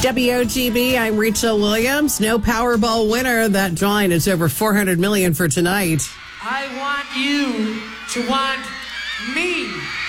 WOTB, I'm Rachel Williams. No Powerball winner. That drawing is over $400 million for tonight. I want you to want me.